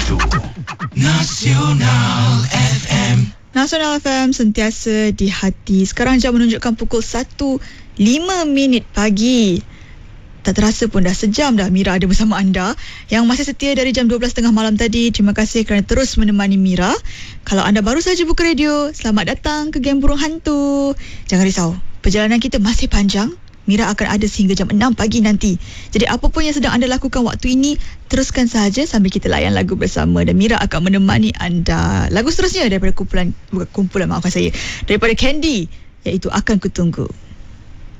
Nasional FM. Nasional FM sentiasa di hati. Sekarang jam menunjukkan pukul 1.05 pagi. Tak terasa pun dah sejam dah Mira ada bersama anda. Yang masih setia dari jam 12.30 malam tadi, terima kasih kerana terus menemani Mira. Kalau anda baru saja buka radio, selamat datang ke Geng Burung Hantu. Jangan risau, perjalanan kita masih panjang. Mira akan ada sehingga jam 6 pagi nanti. Jadi apa pun yang sedang anda lakukan waktu ini, teruskan sahaja sambil kita layan lagu bersama. Dan Mira akan menemani anda. Lagu seterusnya daripada daripada Candy, iaitu Akan Ku Tunggu.